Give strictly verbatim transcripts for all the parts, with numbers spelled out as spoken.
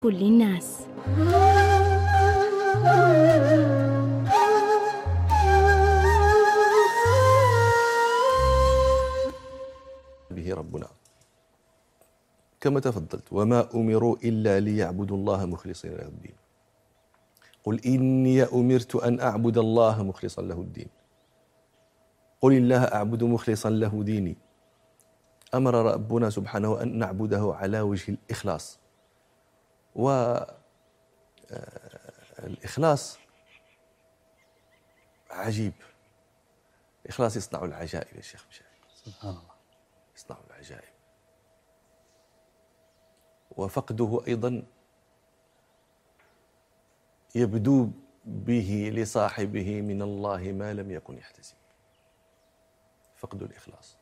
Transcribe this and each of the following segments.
كل الناس. به ربنا كما تفضلت: وما أمروا إلا ليعبدوا الله مخلصين له الدين. قل إني أمرت أن أعبد الله مخلصا له الدين. قل الله أعبد مخلصا له ديني. أمر ربنا سبحانه أن نعبده على وجه الإخلاص، والإخلاص عجيب. الإخلاص يصنع العجائب يا شيخ مشاري، سبحان الله، يصنع العجائب. وفقده أيضا يبدو به لصاحبه من الله ما لم يكن يحتسب. فقد الإخلاص.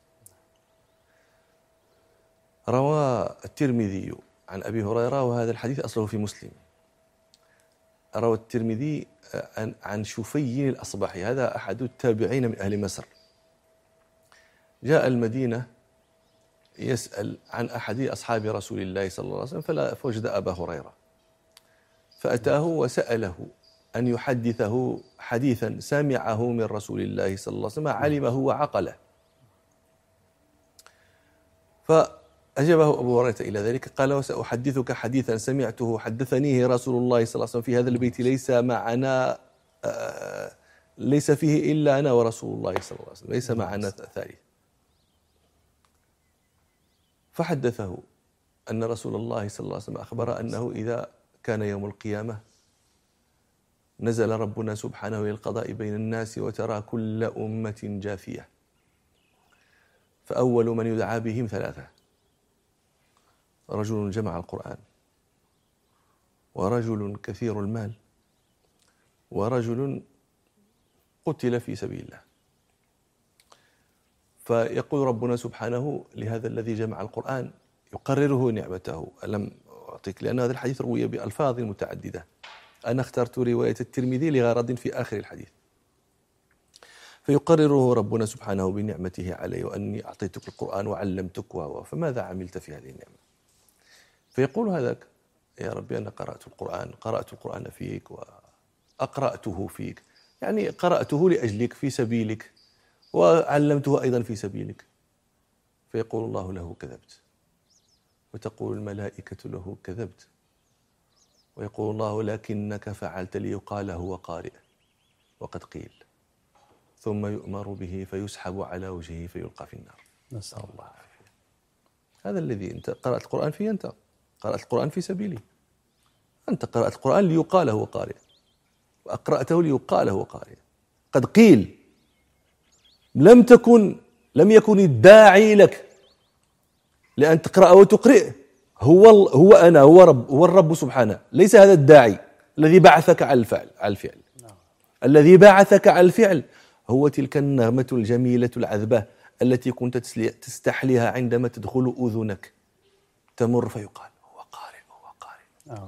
روى الترمذي عن أبي هريرة، وهذا الحديث أصله في مسلم. روى الترمذي عن شفي الأصبحي، هذا أحد التابعين من أهل مصر، جاء المدينة يسأل عن أحد أصحاب رسول الله صلى الله عليه وسلم، فلا فوجد أبا هريرة، فأتاه وسأله أن يحدثه حديثا سمعه من رسول الله صلى الله عليه وسلم علمه وعقله. فأجابه أبو هريرة إلى ذلك، قال: وسأحدثك حديثا سمعته حدثنيه رسول الله صلى الله عليه وسلم في هذا البيت ليس معنا آه ليس فيه إلا أنا ورسول الله صلى الله عليه وسلم، ليس معنا ثالث. فحدثه أن رسول الله صلى الله عليه وسلم أخبر أنه إذا كان يوم القيامة نزل ربنا سبحانه للقضاء بين الناس وترى كل أمة جاثية، فأول من يدعى بهم ثلاثة: رجل جمع القرآن، ورجل كثير المال، ورجل قتل في سبيل الله. فيقول ربنا سبحانه لهذا الذي جمع القرآن يقرره نعمته: ألم أعطيك؟ لأن هذا الحديث روي بألفاظ متعددة، أنا اخترت رواية الترمذي لغرض في آخر الحديث. فيقرره ربنا سبحانه بنعمته عليه، وأني أعطيتك القرآن وعلمتك، و فماذا عملت في هذه النعمة؟ فيقول هذاك: يا ربي أنا قرأت القرآن، قرأت القرآن فيك وأقرأته فيك، يعني قرأته لأجلك في سبيلك، وعلمته أيضا في سبيلك. فيقول الله له: كذبت. وتقول الملائكة له: كذبت. ويقول الله: لكنك فعلت ليقال هو قارئ، وقد قيل. ثم يؤمر به فيسحب على وجهه فيلقى في النار. نسأل الله العافية. هذا الذي أنت قرأت القرآن فيه، أنت قرأت القرآن في سبيلي، أنت قرأت القرآن ليقال هو قارئ، وأقرأته ليقال هو قارئ. قد قيل، لم تكن لم يكن الداعي لك لأن تقرأ وتقرئ هو هو أنا هو رب هو الرب سبحانه، ليس هذا الداعي الذي بعثك على الفعل على الفعل نعم. الذي بعثك على الفعل هو تلك النغمة الجميلة العذبة التي كنت تستحليها عندما تدخل أذنك، تمر فيقال هو قارئ هو قارئ،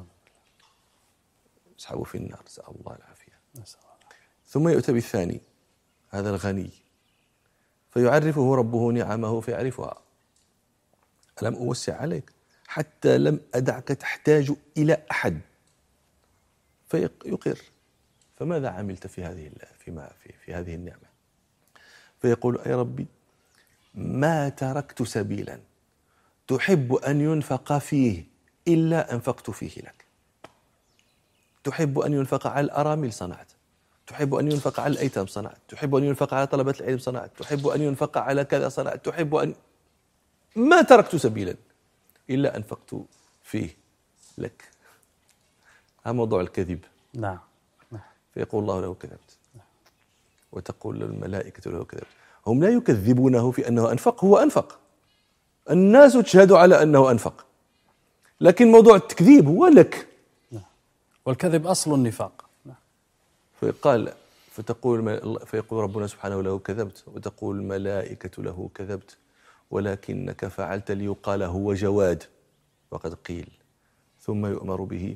يسحب في النار. نسأل الله العافية. ثم يؤتى بالثاني، هذا الغني، فيعرفه ربه نعمه فيعرفها: ألم أوسع عليك حتى لم أدعك تحتاج إلى أحد؟ فيقر: فماذا عملت في هذه فيما في, في هذه النعمة؟ فيقول: أي ربي ما تركت سبيلا تحب أن ينفق فيه إلا أنفقت فيه لك. تحب أن ينفق على الأرامل صنعت، تحب أن ينفق على الأيتام صنعت، تحب أن ينفق على طلبة العلم صنعت، تحب أن ينفق على كذا صنعت، تحب أن ما تركت سبيلا إلا أنفقت فيه لك. هذا موضوع الكذب. نعم. فيقول الله له: كذبت. وتقول الملائكة له: كذبت. هم لا يكذبونه في أنه أنفق، هو أنفق، الناس تشهد على أنه أنفق، لكن موضوع التكذيب هو لك. والكذب أصل النفاق. فقال فتقول فيقول ربنا سبحانه له: كذبت. وتقول الملائكة له: كذبت، ولكنك فعلت ليقال هو جواد، وقد قيل. ثم يؤمر به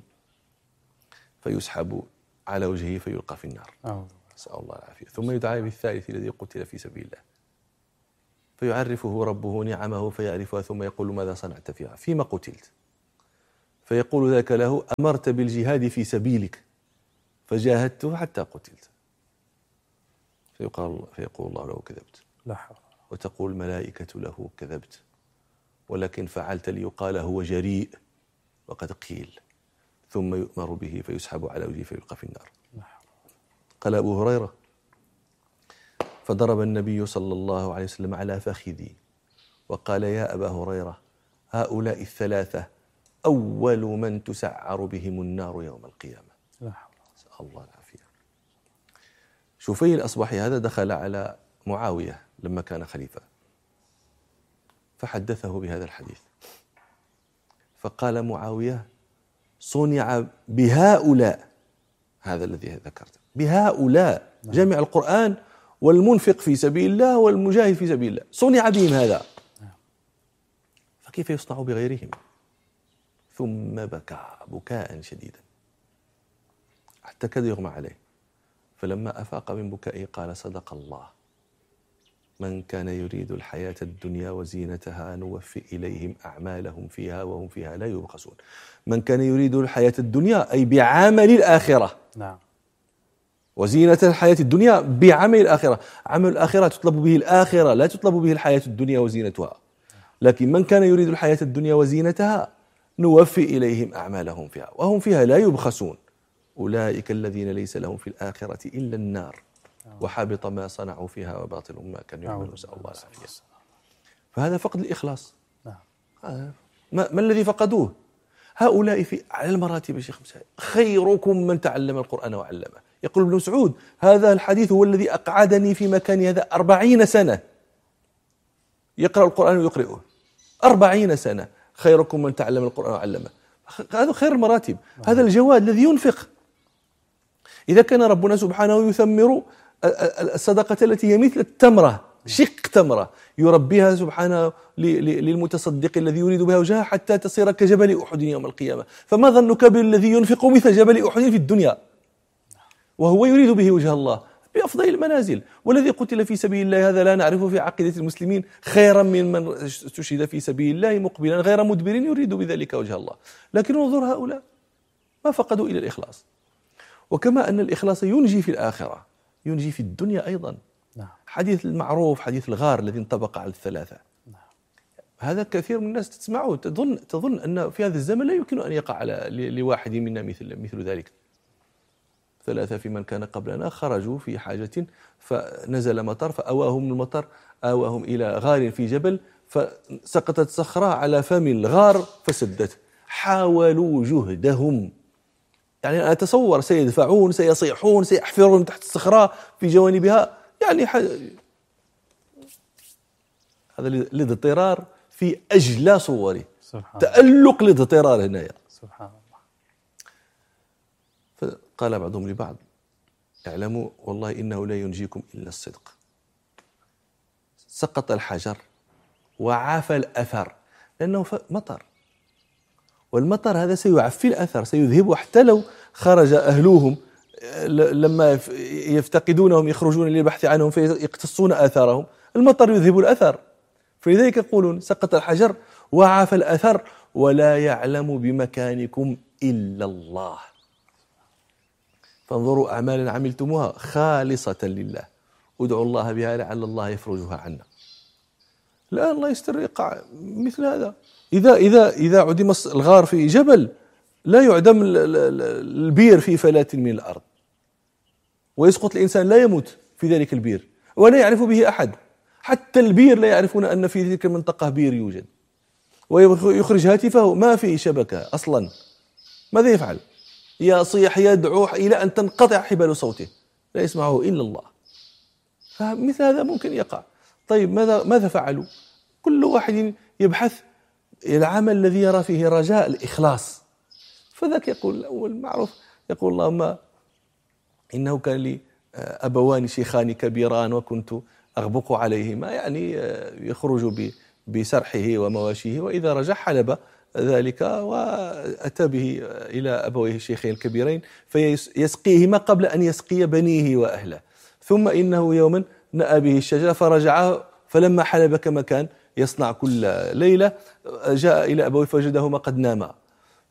فيسحب على وجهه فيلقى في النار. نسأل الله العافية. ثم يدعى بالثالث الذي قتل في سبيل الله، فيعرفه ربه نعمه فيعرفها، ثم يقول: ماذا صنعت فيها؟ فيما قتلت؟ فيقول ذاك له: أمرت بالجهاد في سبيلك فجاهدته حتى قتلت. فيقال فيقول الله له: كذبت. لا حول. وتقول الملائكة له: كذبت، ولكن فعلت ليقال هو جريء وقد قيل. ثم يؤمر به فيسحب على وجهه فيلقى في النار. قال أبو هريرة: فضرب النبي صلى الله عليه وسلم على فخذي وقال: يا أبا هريرة، هؤلاء الثلاثة أول من تسعر بهم النار يوم القيامة. لا حول. نسأل الله العافية. شوفي الأصبحي هذا دخل على معاوية لما كان خليفة، فحدثه بهذا الحديث، فقال معاوية: صنع بهؤلاء، هذا الذي ذكرته، بهؤلاء جامع القرآن والمنفق في سبيل الله والمجاهد في سبيل الله، صنع بهم هذا، فكيف يصنع بغيرهم؟ ثم بكى بكاء شديدا حتى كاد يغمى عليه، فلما أفاق من بكائه قال: صدق الله، من كان يريد الحياة الدنيا وزينتها نوفي إليهم أعمالهم فيها وهم فيها لا يبخسون. من كان يريد الحياة الدنيا أي بعمل الآخرة. نعم. وزينة الحياة الدنيا بعمل الآخرة. عمل الآخرة تطلب به الآخرة، لا تطلب به الحياة الدنيا وزينتها. لكن من كان يريد الحياة الدنيا وزينتها نوفي إليهم أعمالهم فيها وهم فيها لا يبخسون. أولئك الذين ليس لهم في الآخرة إلا النار وحبط ما صنعوا فيها وباطل ما كانوا يعملون. نسأل الله العافية. فهذا فقد الإخلاص. ما, ما الذي فقدوه هؤلاء في على المراتب؟ الشيخ مسعود: خيركم من تعلم القرآن وعلمه. يقول ابن مسعود: هذا الحديث هو الذي أقعدني في مكان هذا أربعين سنة يقرأ القرآن ويقرئه. أربعين سنة. خيركم من تعلم القرآن وعلمه. هذا خير المراتب. هذا الجواد الذي ينفق. إذا كان ربنا سبحانه يثمر الصدقة التي هي مثل التمرة، شق تمرة يربيها سبحانه للمتصدق الذي يريد بها وجهه حتى تصير كجبل أحد يوم القيامة، فما ظنك بالذي ينفق مثل جبل أحد في الدنيا وهو يريد به وجه الله بأفضل المنازل؟ والذي قتل في سبيل الله هذا لا نعرف في عقيدة المسلمين خيرا من من استشهد في سبيل الله مقبلا غير مدبر يريد بذلك وجه الله. لكن انظر هؤلاء ما فقدوا إلى الإخلاص. وكما أن الإخلاص ينجي في الآخرة ينجي في الدنيا أيضا. نعم. حديث المعروف حديث الغار الذي انطبق على الثلاثة. نعم. هذا كثير من الناس تسمعه تظن تظن أن في هذا الزمن لا يمكن أن يقع على لواحد منا مثل مثل ذلك. ثلاثة في من كان قبلنا خرجوا في حاجة فنزل مطر فأواهم المطر آواهم إلى غار في جبل فسقطت صخرة على فم الغار فسدت. حاولوا جهدهم، يعني أنا أتصور سيدفعون سيصيحون سيحفرون تحت الصخرة في جوانبها، يعني ح... هذا الاضطرار في أجلى صوره. تألق الاضطرار هنا. سبحان الله. فقال بعضهم لبعض: اعلموا والله إنه لا ينجيكم إلا الصدق. سقط الحجر وعاف الأثر لأنه مطر، والمطر هذا سيعفي الأثر سيذهبه حتى لو خرج أهلوهم لما يفتقدونهم يخرجون للبحث عنهم فيقتصون آثارهم، المطر يذهب الأثر. فلذلك يقولون: سقط الحجر وعاف الأثر ولا يعلم بمكانكم إلا الله. فانظروا أعمالا عملتموها خالصة لله ادعوا الله بها لعل الله يفرجها عنا. لا الله يستر يقع مثل هذا. إذا إذا إذا عدم الغار في جبل لا يعدم البير في فلاة من الأرض، ويسقط الإنسان لا يموت في ذلك البير ولا يعرف به أحد، حتى البير لا يعرفون أن في تلك المنطقة بير يوجد، ويخرج هاتفه ما فيه شبكة أصلا، ماذا يفعل؟ يصيح يدعو إلى أن تنقطع حبال صوته لا يسمعه إلا الله. فمثل هذا ممكن يقع. طيب ماذا ماذا فعلوا؟ كل واحد يبحث العمل الذي يرى فيه رجاء الإخلاص. فذاك يقول الأول معروف، يقول: اللهم إنه كان لي أبوان شيخان كبيران وكنت أغبق عليهما، يعني يخرج بسرحه ومواشيه وإذا رجع حلب ذلك وأتى به إلى أبويه الشيخين الكبيرين فيسقيهما قبل أن يسقي بنيه وأهله، ثم إنه يوما نأى به الشجرة فرجع فلما حلب كما كان يصنع كل ليلة جاء إلى أبويه فوجدهما قد ناما،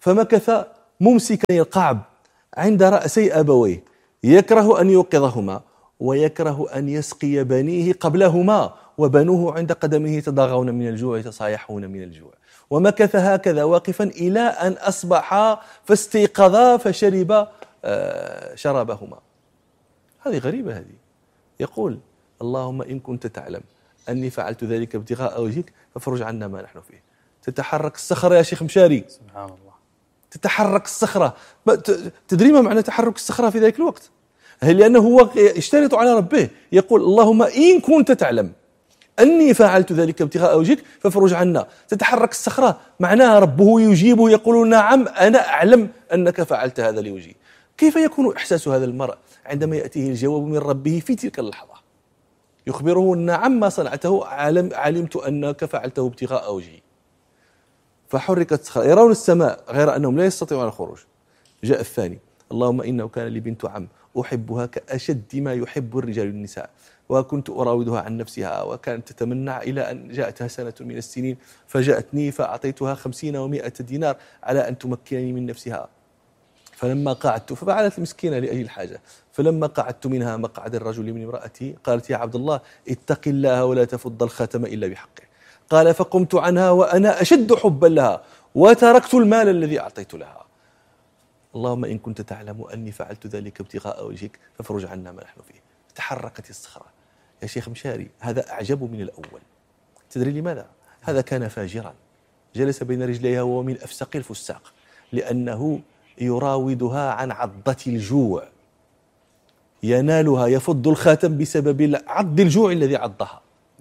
فمكث ممسكا القعب عند رأسي أبويه يكره أن يوقظهما ويكره أن يسقي بنيه قبلهما، وبنوه عند قدمه يتضاغون من الجوع يتصايحون من الجوع. ومكث هكذا واقفا إلى أن أصبحا فاستيقظا فشرب شرابهما. هذه غريبة. هذه يقول اللهم إن كنت تعلم أني فعلت ذلك ابتغاء وجهك فافرج عنا ما نحن فيه. تتحرك الصخرة يا شيخ مشاري، سبحان الله، تتحرك الصخرة. تدري ما معنى تحرك الصخرة في ذلك الوقت؟ لأنه هو يشترط على ربه، يقول اللهم إن كنت تعلم أني فعلت ذلك ابتغاء وجهك فافرج عنا. تتحرك الصخرة معناها ربه يجيبه يقول نعم أنا أعلم أنك فعلت هذا لوجهي. كيف يكون إحساس هذا المرء عندما يأتيه الجواب من ربه في تلك اللحظة؟ يخبره نعم ما صنعته علم علمت أنك فعلته ابتغاء وجهي. فحركت الصخرة، يرون السماء غير أنهم لا يستطيعون الخروج. جاء الثاني اللهم إنه كان لي بنت عم أحبها كأشد ما يحب الرجال النساء وكنت أراودها عن نفسها وكانت تتمنع إلى أن جاءتها سنة من السنين فجاءتني فأعطيتها خمسين ومائة دينار على أن تمكنني من نفسها. فلما قعدت ففعلت المسكينة لأجل الحاجة. فلما قعدت منها مقعد الرجل من امرأتي قالت يا عبد الله اتق الله ولا تفض الخاتم إلا بحقه. قال فقمت عنها وأنا أشد حبا لها وتركت المال الذي أعطيت لها. اللهم إن كنت تعلم أني فعلت ذلك ابتغاء وجهك فافرج عنا ما نحن فيه. تحركت الصخرة يا شيخ مشاري. هذا أعجب من الأول. تدري لماذا؟ هذا كان فاجرا جلس بين رجليها وهو من أفسق الفساق، لأنه يراودها عن عضة الجوع، ينالها يفض الخاتم بسبب عض الجوع الذي عضها.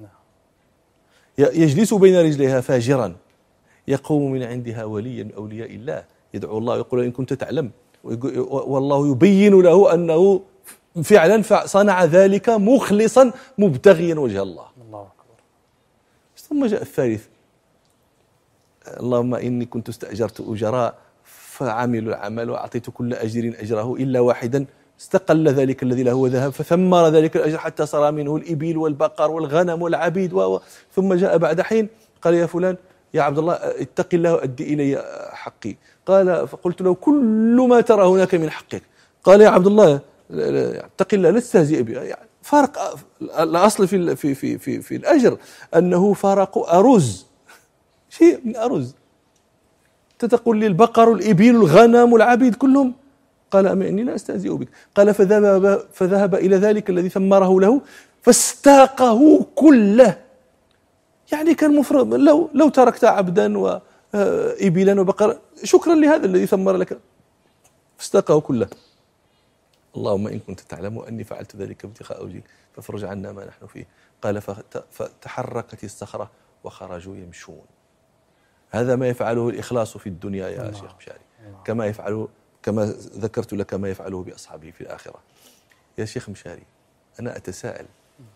يجلس بين رجليها فاجرا يقوم من عندها وليا من أولياء الله يدعو الله ويقول إن كنت تعلم، والله يبين له أنه فعلا صنع ذلك مخلصا مبتغيا وجه الله. الله أكبر. ثم جاء الثالث اللهم إني كنت استأجرت أجراء فعملوا العمل وأعطيت كل أجر أجره إلا واحدا استقل ذلك الذي له وذهب فثمر ذلك الأجر حتى صار منه الإبل والبقر والغنم والعبيد و... ثم جاء بعد حين قال يا فلان يا عبد الله اتق الله وأدي إلي حقي. قال فقلت له كل ما ترى هناك من حقك. قال يا عبد الله اتق الله لا تستهزئ به. يعني فرق الأصل في في في في, في الأجر أنه فرق أرز، شيء من أرز. تقول لي البقر الإبل الغنم العبيد كلهم. قال أما إني لا أستهزئ بك. قال فذهب, فذهب إلى ذلك الذي ثمره له فاستاقه كله. يعني كان مفرد لو لو تركت عبدا وإبلا وبقر شكرا لهذا الذي ثمر لك، فاستاقه كله. اللهم إن كنت تعلم أني فعلت ذلك ابتغاء وجهك فافرج عنا ما نحن فيه. قال فتحركت الصخرة وخرجوا يمشون. هذا ما يفعله الإخلاص في الدنيا يا الله. شيخ مشاري كما يفعله كما ذكرت لك ما يفعله بأصحابه في الآخرة. يا شيخ مشاري أنا أتساءل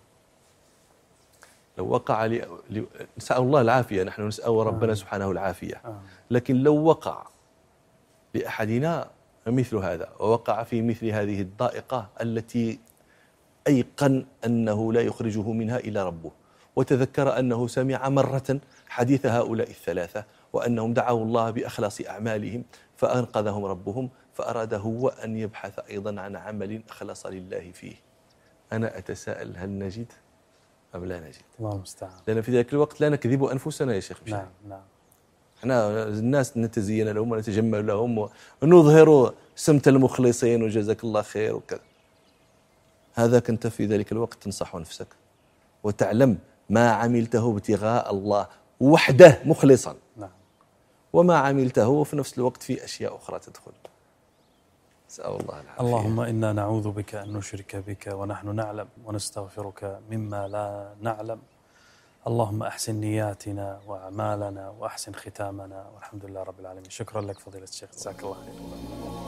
لو وقع لي... نسأل الله العافية، نحن نسأل ربنا سبحانه العافية، لكن لو وقع لأحدنا مثل هذا ووقع في مثل هذه الضائقة التي أيقن أنه لا يخرجه منها إلا ربه، وتذكر أنه سمع مرة حديث هؤلاء الثلاثة وأنهم دعوا الله بأخلاص أعمالهم فأنقذهم ربهم، فأراد هو أن يبحث أيضا عن عمل أخلص لله فيه. أنا أتساءل هل نجد أم لا نجد؟ الله المستعان. لأن في ذلك الوقت لا نكذب أنفسنا يا شيخ مشاري. نعم نعم. احنا الناس نتزين لهم ونتجمل لهم ونظهر سمت المخلصين وجزاك الله خير وكذا. هذا كنت في ذلك الوقت تنصح نفسك وتعلم ما عملته ابتغاء الله وحده مخلصا، نعم. وما عملته في نفس الوقت في أشياء أخرى تدخل. نسأل الله العافية. اللهم إنا نعوذ بك أن نشرك بك ونحن نعلم ونستغفرك مما لا نعلم. اللهم أحسن نياتنا وأعمالنا وأحسن ختامنا والحمد لله رب العالمين. شكرا لك فضيلة الشيخ، جزاك الله خير.